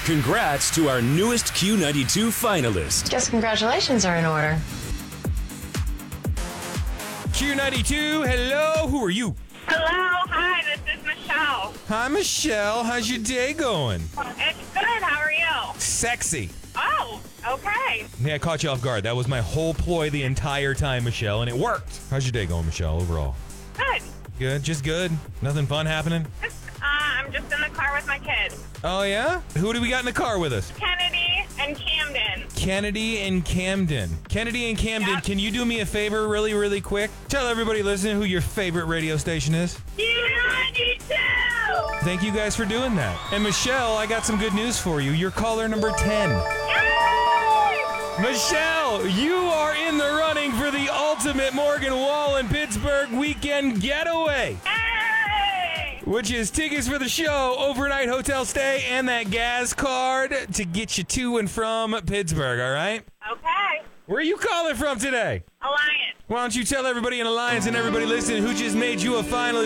Congrats to our newest Q92 finalist. Guess congratulations are in order. Q92, hello, who are you? Hello, hi, this is Michelle. Hi, Michelle. How's your day going? It's good, how are you? Sexy. Oh, okay. Yeah, I caught you off guard. That was my whole ploy the entire time, Michelle, and it worked. How's your day going, Michelle, overall? Good. Good, just good? Nothing fun happening? I'm just in the car with my kids. Oh, yeah? Who do we got in the car with us? Kennedy and Camden. Kennedy and Camden. Kennedy and Camden, Yep. Can you do me a favor really, really quick? Tell everybody listening who your favorite radio station is. Q92! Thank you guys for doing that. And Michelle, I got some good news for you. You're caller number 10. Yay! Michelle, you are in the running for the ultimate Morgan Wallen Pittsburgh weekend getaway, Yay! which is tickets for the show, overnight hotel stay, and that gas card to get you to and from Pittsburgh, all right? Okay. Where are you calling from today? Alliance. Why don't you tell everybody in Alliance and everybody listening who just made you a finalist